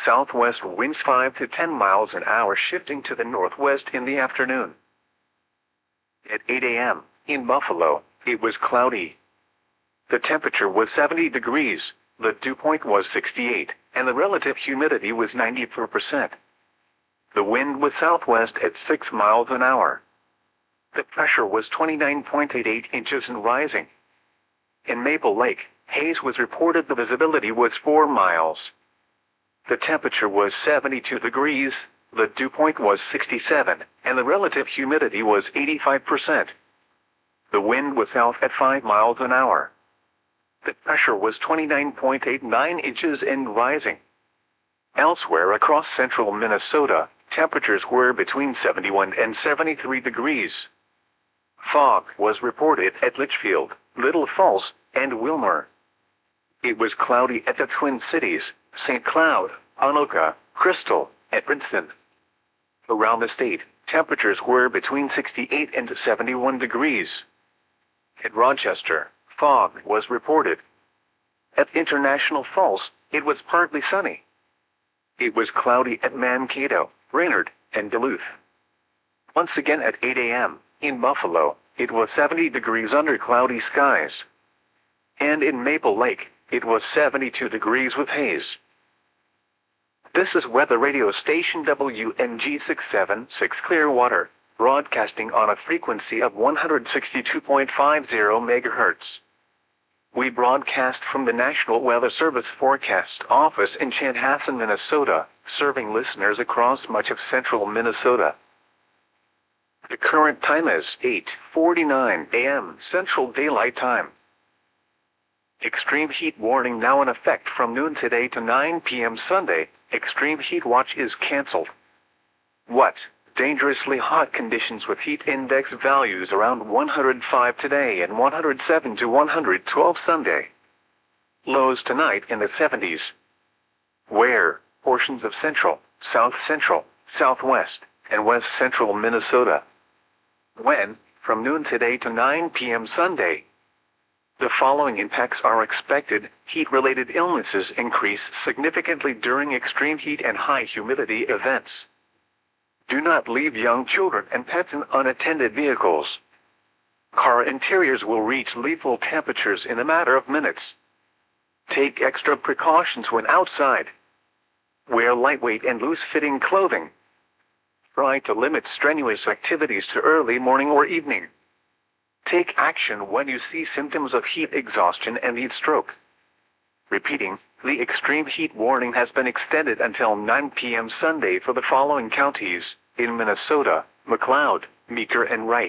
Southwest winds 5 to 10 miles an hour, shifting to the northwest in the afternoon. At 8 a.m., in Buffalo, it was cloudy. The temperature was 70 degrees, the dew point was 68, and the relative humidity was 94%. The wind was southwest at 6 miles an hour. The pressure was 29.88 inches and rising. In Maple Lake, haze was reported. The visibility was 4 miles. The temperature was 72 degrees, the dew point was 67, and the relative humidity was 85%. The wind was south at 5 miles an hour. The pressure was 29.89 inches and rising. Elsewhere across central Minnesota, temperatures were between 71 and 73 degrees. Fog was reported at Litchfield, Little Falls, and Wilmer. It was cloudy at the Twin Cities, St. Cloud, Anoka, Crystal, and Princeton. Around the state, temperatures were between 68 and 71 degrees. At Rochester, fog was reported. At International Falls, it was partly sunny. It was cloudy at Mankato, Brainerd, and Duluth. Once again at 8 a.m., in Buffalo, it was 70 degrees under cloudy skies. And in Maple Lake, it was 72 degrees with haze. This is weather radio station WNG 676 Clearwater, broadcasting on a frequency of 162.50 MHz. We broadcast from the National Weather Service Forecast Office in Chanhassen, Minnesota, serving listeners across much of central Minnesota. The current time is 8:49 a.m. Central Daylight Time. Extreme heat warning now in effect from noon today to 9 p.m. Sunday. Extreme heat watch is canceled. What? Dangerously hot conditions with heat index values around 105 today and 107 to 112 Sunday. Lows tonight in the 70s. Where? Portions of central, south central, southwest, and west central Minnesota. When? From noon today to 9 p.m. Sunday. The following impacts are expected. Heat-related illnesses increase significantly during extreme heat and high humidity events. Do not leave young children and pets in unattended vehicles. Car interiors will reach lethal temperatures in a matter of minutes. Take extra precautions when outside. Wear lightweight and loose-fitting clothing. Try to limit strenuous activities to early morning or evening. Take action when you see symptoms of heat exhaustion and heat stroke. Repeating, the extreme heat warning has been extended until 9 p.m. Sunday for the following counties, in Minnesota: McLeod, Meeker, and Wright.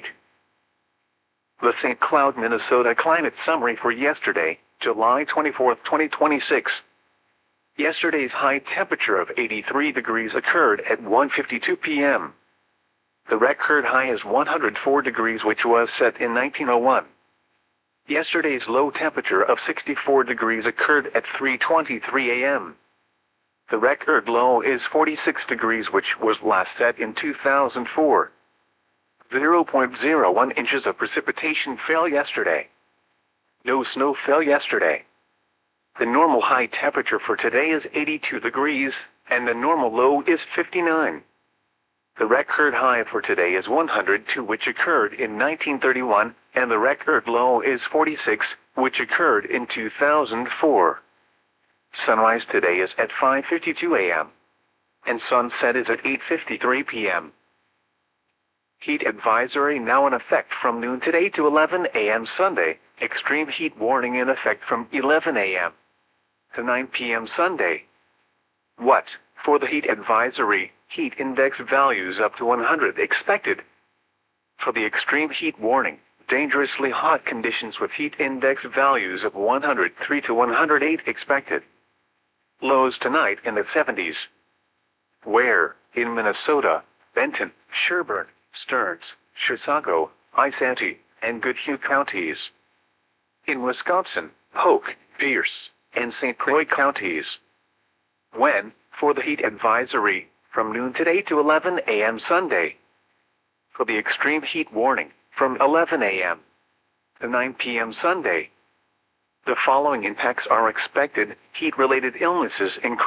The St. Cloud, Minnesota climate summary for yesterday, July 24, 2026. Yesterday's high temperature of 83 degrees occurred at 1:52 p.m. The record high is 104 degrees, which was set in 1901. Yesterday's low temperature of 64 degrees occurred at 3:23 a.m. The record low is 46 degrees, which was last set in 2004. 0.01 inches of precipitation fell yesterday. No snow fell yesterday. The normal high temperature for today is 82 degrees, and the normal low is 59. The record high for today is 102, which occurred in 1931, and the record low is 46, which occurred in 2004. Sunrise today is at 5:52 a.m. and sunset is at 8:53 p.m. Heat advisory now in effect from noon today to 11 a.m. Sunday. Extreme heat warning in effect from 11 a.m. to 9 p.m. Sunday. What? For the heat advisory, heat index values up to 100 expected. For the extreme heat warning, dangerously hot conditions with heat index values of 103 to 108 expected. Lows tonight in the 70s. Where? In Minnesota, Benton, Sherburne, Stearns, Chisago, Isanti, and Goodhue counties. In Wisconsin, Polk, Pierce, and St. Croix counties. When? For the heat advisory, from noon today to 11 a.m. Sunday. For the extreme heat warning, from 11 a.m. to 9 p.m. Sunday. The following impacts are expected. Heat-related illnesses increase